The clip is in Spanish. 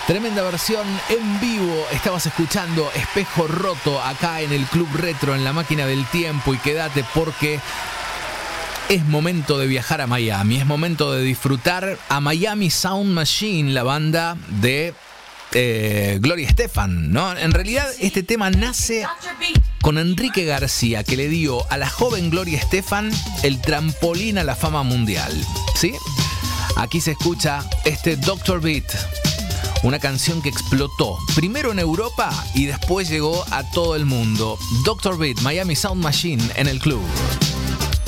Tremenda versión en vivo. Estabas escuchando Espejo Roto acá en el Club Retro, en la máquina del tiempo. Y quédate porque es momento de viajar a Miami. Es momento de disfrutar a Miami Sound Machine, la banda de Gloria Estefan, ¿no? En realidad este tema nace con Enrique García, que le dio a la joven Gloria Estefan el trampolín a la fama mundial, ¿sí? Aquí se escucha este Dr. Beat, una canción que explotó primero en Europa y después llegó a todo el mundo. Dr. Beat, Miami Sound Machine en el club.